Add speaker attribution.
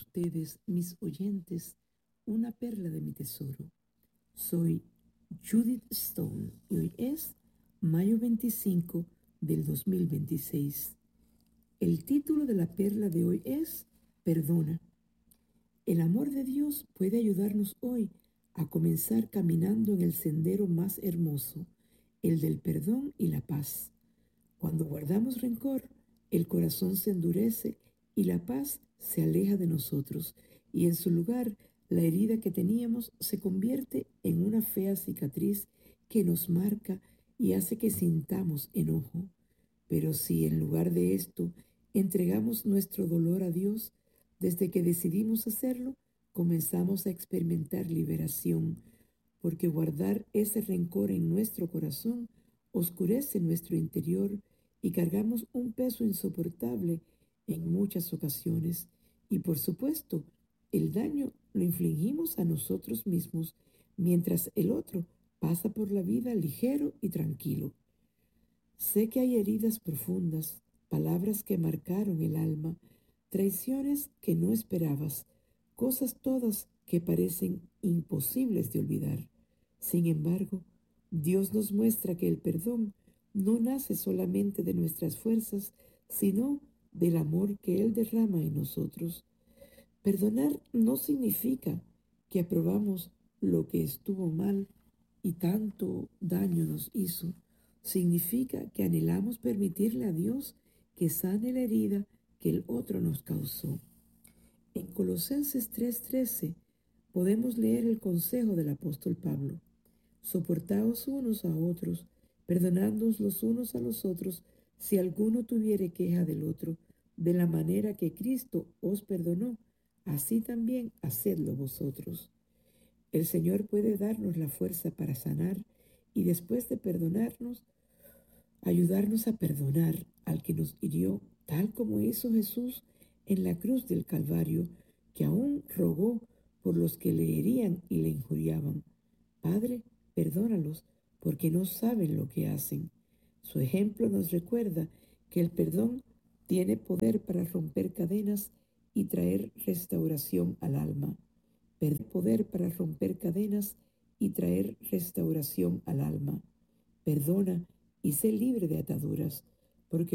Speaker 1: ustedes, mis oyentes, una perla de mi tesoro. Soy Judith Stone y hoy es mayo 25 del 2026. El título de la perla de hoy es Perdona. El amor de Dios puede ayudarnos hoy a comenzar caminando en el sendero más hermoso, el del perdón y la paz. Cuando guardamos rencor, el corazón se endurece y la paz se aleja de nosotros, y en su lugar la herida que teníamos se convierte en una fea cicatriz que nos marca y hace que sintamos enojo. Pero si en lugar de esto entregamos nuestro dolor a Dios, desde que decidimos hacerlo, comenzamos a experimentar liberación, porque guardar ese rencor en nuestro corazón oscurece nuestro interior y cargamos un peso insoportable en muchas ocasiones. Y por supuesto, el daño lo infligimos a nosotros mismos, mientras el otro pasa por la vida ligero y tranquilo. Sé que hay heridas profundas, palabras que marcaron el alma, traiciones que no esperabas, cosas todas que parecen imposibles de olvidar. Sin embargo, Dios nos muestra que el perdón no nace solamente de nuestras fuerzas, sino del amor que Él derrama en nosotros. Perdonar no significa que aprobamos lo que estuvo mal y tanto daño nos hizo. Significa que anhelamos permitirle a Dios que sane la herida que el otro nos causó. En Colosenses 3:13 podemos leer el consejo del apóstol Pablo. Soportaos unos a otros, perdonándoos los unos a los otros, si alguno tuviere queja del otro, de la manera que Cristo os perdonó, así también hacedlo vosotros. El Señor puede darnos la fuerza para sanar y después de perdonarnos, ayudarnos a perdonar al que nos hirió, tal como hizo Jesús en la cruz del Calvario, que aún rogó por los que le herían y le injuriaban. Padre, perdónalos, porque no saben lo que hacen. Su ejemplo nos recuerda que el perdón tiene poder para romper cadenas y traer restauración al alma. Poder para romper cadenas y traer restauración al alma. Perdona y sé libre de ataduras,